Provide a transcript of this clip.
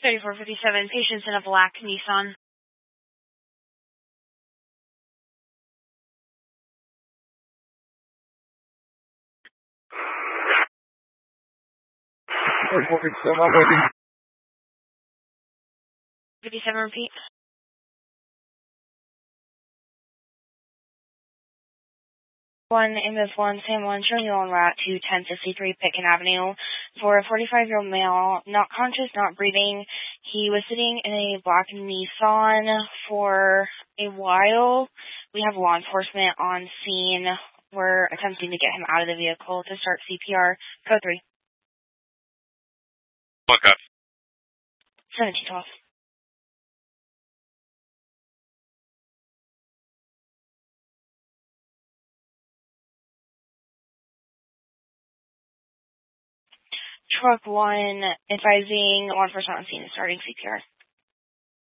3457, patients in a black Nissan. I'm waiting. 57, repeat. One MS one San Juan, showing you on route to 1053 Pitkin Avenue for a 45-year-old male, not conscious, not breathing. He was sitting in a black Nissan for a while. We have law enforcement on scene. We're attempting to get him out of the vehicle to start CPR. Code 3. What code? 1712. Truck 1 advising law enforcement on scene and starting CPR.